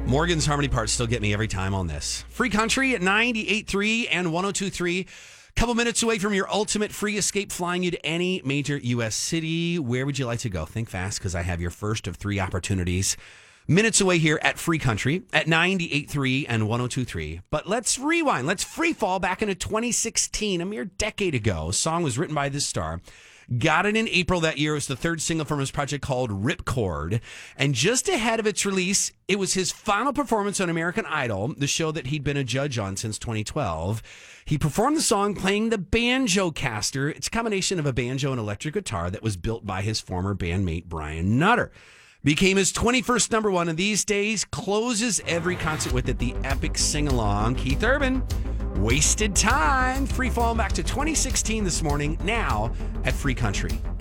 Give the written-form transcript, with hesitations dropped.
Morgan's Harmony parts still get me every time on this. Free Country at 98.3 and 102.3. Couple minutes away from your ultimate free escape, flying you to any major U.S. city. Where would you like to go? Think fast, because I have your first of three opportunities. Minutes away here at Free Country at 98.3 and 102.3. But let's rewind. Let's free fall back into 2016, a mere decade ago. A song was written by this star. Got it in April that year. It was the third single from his project called Ripcord. And just ahead of its release, it was his final performance on American Idol, the show that he'd been a judge on since 2012. He performed the song playing the Banjocaster. It's a combination of a banjo and electric guitar that was built by his former bandmate, Brian Nutter. Became his 21st number one, and these days closes every concert with it, the epic sing-along. Keith Urban, Wasted Time. Free falling back to 2016 this morning, now at Free Country.